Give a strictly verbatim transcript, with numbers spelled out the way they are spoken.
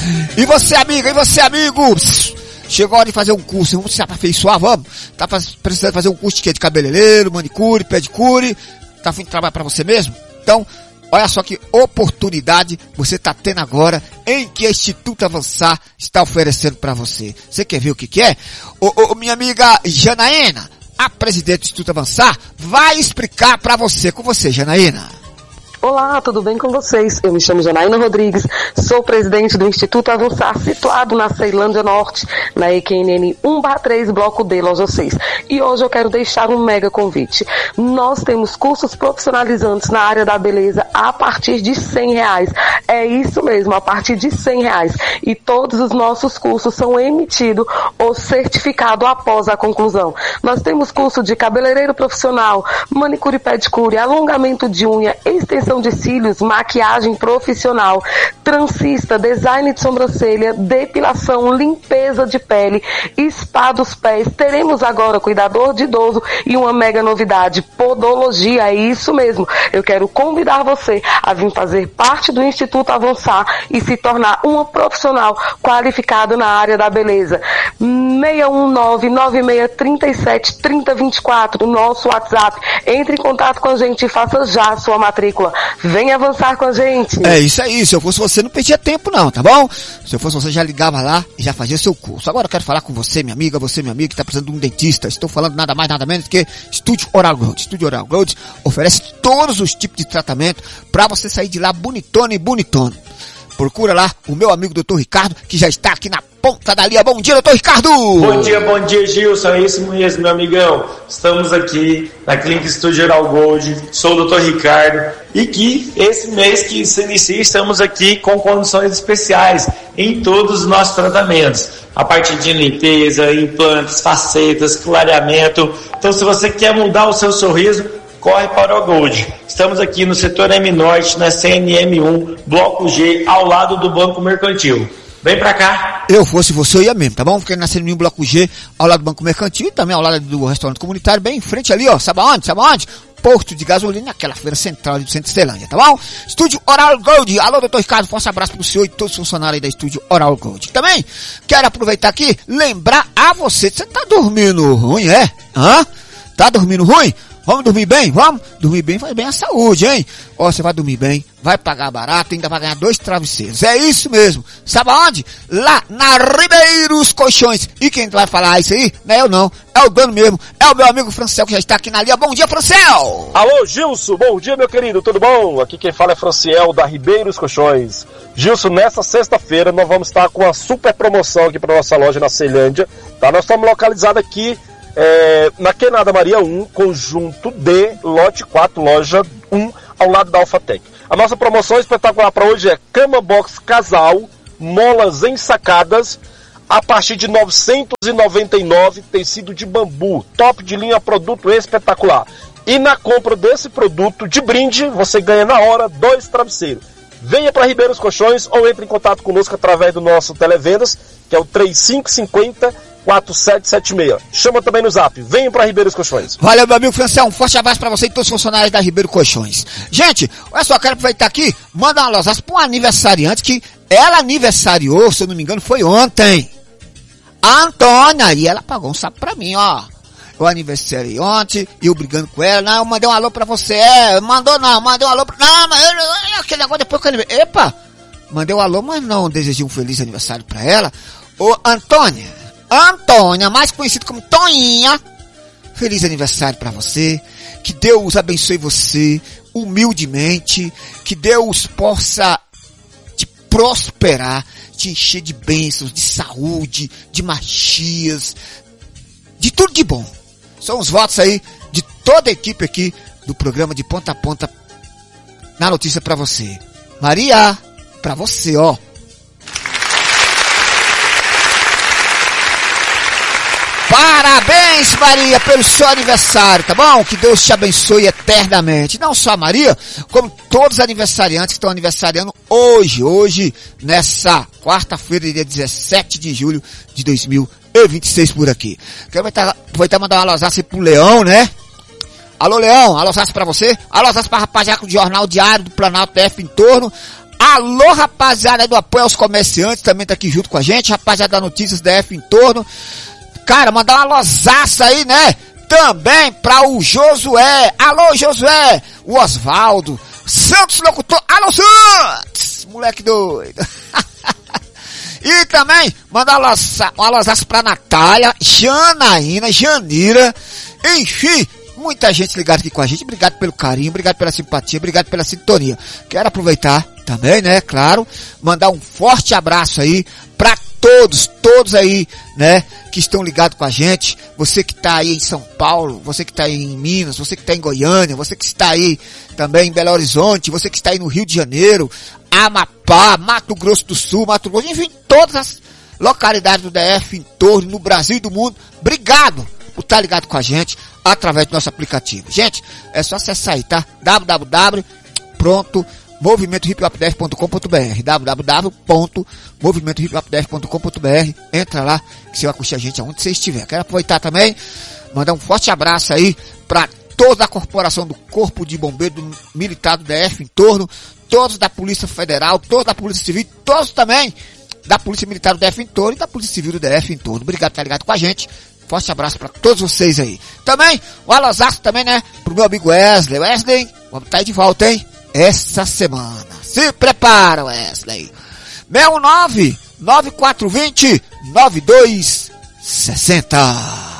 E você, amiga, e você, amigo? Chegou a hora de fazer um curso, vamos se aperfeiçoar, vamos? Tá precisando fazer um curso de quê? De cabeleireiro, manicure, pedicure? Tá a fim de trabalhar pra você mesmo? Então, olha só que oportunidade você tá tendo agora em que a Instituto Avançar está oferecendo pra você. Você quer ver o que que é? Ô, ô, minha amiga Janaína, a presidente do Instituto Avançar, vai explicar pra você. Com você, Janaína. Olá, tudo bem com vocês? Eu me chamo Janaína Rodrigues, sou presidente do Instituto Avançar, situado na Ceilândia Norte, na E Q N N um barra três, Bloco D, Loja seis. E hoje eu quero deixar um mega convite. Nós temos cursos profissionalizantes na área da beleza a partir de cem reais. É isso mesmo, a partir de cem reais. E todos os nossos cursos são emitidos ou certificados após a conclusão. Nós temos curso de cabeleireiro profissional, manicure e pedicure, alongamento de unha, extensão de cílios, maquiagem profissional, transista, design de sobrancelha, depilação, limpeza de pele, spa dos pés. Teremos agora cuidador de idoso e uma mega novidade, podologia. É isso mesmo. Eu quero convidar você a vir fazer parte do Instituto Avançar e se tornar uma profissional qualificada na área da beleza. seis um nove, nove seis três sete, três zero dois quatro, nosso WhatsApp. Entre em contato com a gente e faça já a sua matrícula. Vem avançar com a gente. É isso aí, se eu fosse você não perdia tempo não, tá bom? Se eu fosse você já ligava lá e já fazia seu curso. Agora eu quero falar com você, minha amiga, você, minha amiga, que tá precisando de um dentista. Estou falando nada mais, nada menos que Estúdio Oral Gold. Estúdio Oral Gold oferece todos os tipos de tratamento pra você sair de lá bonitona e bonitona. Procura lá o meu amigo doutor Ricardo, que já está aqui na ponta da linha. Bom dia, doutor Ricardo! Bom dia, bom dia, Gilson. É isso mesmo, meu amigão. Estamos aqui na Clínica Estúdio Oral Gold. Sou o doutor Ricardo. E que esse mês que se inicia, estamos aqui com condições especiais em todos os nossos tratamentos. A partir de limpeza, implantes, facetas, clareamento. Então, se você quer mudar o seu sorriso, corre para o Gold. Estamos aqui no setor M Norte, na C N M um, Bloco G, ao lado do Banco Mercantil. Vem pra cá. Eu fosse você, eu ia mesmo, tá bom? Fiquei na C N M um, Bloco G, ao lado do Banco Mercantil e também ao lado do restaurante comunitário, bem em frente ali, ó. Sabe aonde? Sabe aonde? Posto de gasolina, aquela feira central do centro de Ceilândia, tá bom? Estúdio Oral Gold. Alô, doutor Ricardo, forte abraço pro senhor e todos os funcionários aí da Estúdio Oral Gold. Também quero aproveitar aqui, lembrar a você, você tá dormindo ruim, é? Hã? Tá dormindo ruim? Vamos dormir bem? Vamos? Dormir bem faz bem à saúde, hein? Ó, você vai dormir bem, vai pagar barato, ainda vai ganhar dois travesseiros. É isso mesmo. Sabe aonde? Lá na Ribeiros Colchões. E quem vai falar isso aí? Não é eu não. É o dono mesmo. É o meu amigo Franciel, que já está aqui na linha. Bom dia, Franciel! Alô, Gilson. Bom dia, meu querido. Tudo bom? Aqui quem fala é Franciel, da Ribeiros Colchões. Gilson, nessa sexta-feira nós vamos estar com uma super promoção aqui para nossa loja na Ceilândia. Tá? Nós estamos localizados aqui É, na Quenada Maria um, conjunto D, lote quatro, loja um, ao lado da Alphatec. A nossa promoção espetacular para hoje é cama box casal, molas ensacadas, a partir de novecentos e noventa e nove reais, tecido de bambu, top de linha, produto espetacular. E na compra desse produto de brinde, você ganha na hora dois travesseiros. Venha para Ribeiros Colchões ou entre em contato conosco através do nosso televendas, que é o três cinco cinco zero, quatro sete sete seis. Chama também no zap. Venha para Ribeiros Colchões. Valeu, meu amigo Franciel. Um forte abraço para você e todos os funcionários da Ribeiro Colchões. Gente, olha só, quero aproveitar aqui, mandar uma losaça para um aniversariante que ela aniversariou, se eu não me engano, foi ontem. A Antônia. E ela pagou um sapo para mim, ó. Eu aniversariei ontem, e eu brigando com ela. Não, eu mandei um alô pra você. É, mandou não, mandei um alô pra... Não, mas eu, eu, aquele negócio depois que eu aniversariei. Epa! Mandei um alô, mas não desejei um feliz aniversário pra ela. Ô, Antônia. Antônia, mais conhecida como Toninha. Feliz aniversário pra você. Que Deus abençoe você, humildemente. Que Deus possa te prosperar, te encher de bênçãos, de saúde, de machias, de tudo de bom. São os votos aí de toda a equipe aqui do programa de ponta a ponta na notícia pra você. Maria, pra você, ó. Parabéns, Maria, pelo seu aniversário, tá bom? Que Deus te abençoe eternamente. Não só a Maria, como todos os aniversariantes que estão aniversariando hoje, hoje, nessa quarta-feira, dia dezessete de julho de dois mil e vinte e seis por aqui. Quero aproveitar e mandar uma alôzaça pro Leão, né? Alô, Leão, alôzaça pra você. Alôzaça pra rapaziada do Jornal Diário do Planalto F em torno. Alô, rapaziada do apoio aos comerciantes, também tá aqui junto com a gente, rapaziada da Notícias D F em torno. Cara, mandar uma lozaça aí, né? Também pra o Josué. Alô, Josué. O Osvaldo. Santos Locutor. Alô, Santos. Moleque doido. E também mandar uma lozaça, uma lozaça pra Natália, Janaína, Janira. Enfim, muita gente ligada aqui com a gente. Obrigado pelo carinho, obrigado pela simpatia, obrigado pela sintonia. Quero aproveitar também, né, claro, mandar um forte abraço aí pra todos, todos aí, né, que estão ligados com a gente. Você que tá aí em São Paulo, você que tá aí em Minas, você que tá em Goiânia, você que está aí também em Belo Horizonte, você que está aí no Rio de Janeiro, Amapá, Mato Grosso do Sul, Mato Grosso, enfim, todas as localidades do D F em torno, no Brasil e do mundo. Obrigado por estar ligado com a gente através do nosso aplicativo. Gente, é só acessar aí, tá? w w w ponto movimento hip hop d f ponto com ponto b r w w w ponto movimento hip hop d f ponto com ponto b r. Entra lá que você vai curtir a gente aonde você estiver. Quero aproveitar também, mandar um forte abraço aí para toda a corporação do Corpo de Bombeiro do Militar do D F em torno, todos da Polícia Federal, todos da Polícia Civil, todos também da Polícia Militar do D F em torno e da Polícia Civil do D F em torno. Obrigado por estar ligado com a gente. Forte abraço para todos vocês aí. Também, um alôzaço também, né, pro meu amigo Wesley. Wesley, vamos estar aí de volta, hein? Essa semana. Se prepara, Wesley. seis um nove, nove quatro dois zero, nove dois seis zero.